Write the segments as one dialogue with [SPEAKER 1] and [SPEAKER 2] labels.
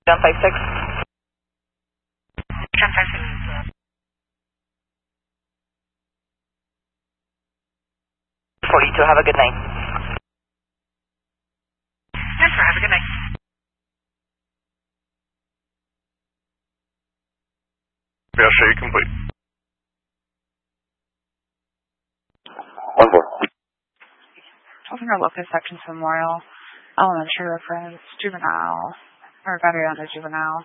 [SPEAKER 1] John 56.
[SPEAKER 2] John 56.
[SPEAKER 1] 42, have a good night.
[SPEAKER 2] Yes, sir, have a good night.
[SPEAKER 3] Yeah, show you complete.
[SPEAKER 4] 1-4.
[SPEAKER 5] 1200 Locust Section Memorial, elementary reference, juvenile, or Gabriana juvenile.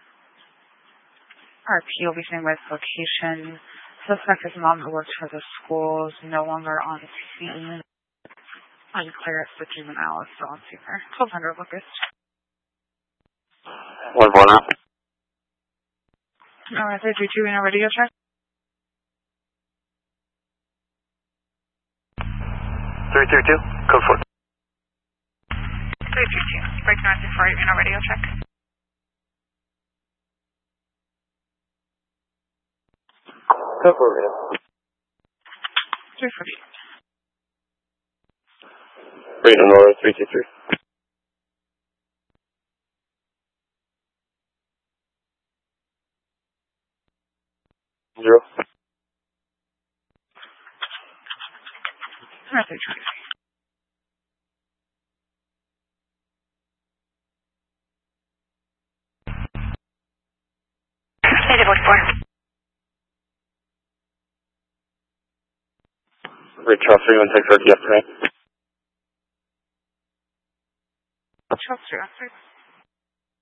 [SPEAKER 5] RP will be seen with location. Suspect is mom who works for the school is no longer on scene. Unclear if the juvenile is still on scene there. 1200 Locust.
[SPEAKER 4] 1-4 now.
[SPEAKER 5] Alright, 332 in a radio check.
[SPEAKER 3] 332, code 4.
[SPEAKER 2] 332, break north before in a radio check.
[SPEAKER 4] Code 4 radio.
[SPEAKER 5] 348.
[SPEAKER 4] Great Aurora 323. 0.
[SPEAKER 5] Alright, 323.
[SPEAKER 2] Native 44.
[SPEAKER 4] Great Charles 316 RTF, right?
[SPEAKER 5] Charles 316.